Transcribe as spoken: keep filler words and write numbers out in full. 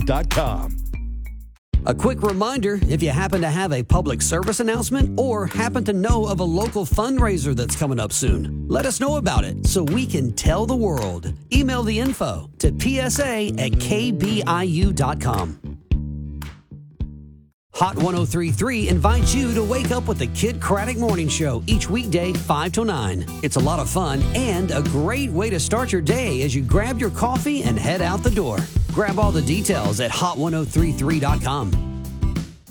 dot com. A quick reminder, if you happen to have a public service announcement or happen to know of a local fundraiser that's coming up soon, let us know about it so we can tell the world. Email the info to p s a at k b i u dot com. Hot one oh three point three invites you to wake up with the Kid Craddock Morning Show each weekday, five till nine. It's a lot of fun and a great way to start your day as you grab your coffee and head out the door. Grab all the details at hot ten thirty-three dot com.